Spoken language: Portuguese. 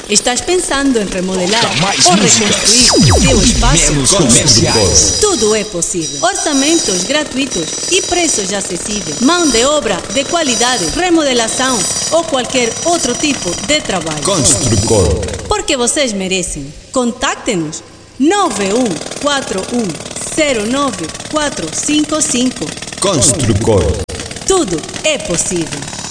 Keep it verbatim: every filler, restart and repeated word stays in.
Estás pensando em remodelar Mais ou músicas, reconstruir teu espaço? menos comerciais. Tudo é possível. Orçamentos gratuitos e preços acessíveis. Mão de obra de qualidade, remodelação ou qualquer outro tipo de trabalho. Construcor. Porque vocês merecem. Contacte-nos nove um quatro um zero nove quatro cinco cinco. Construcor. Tudo é possível.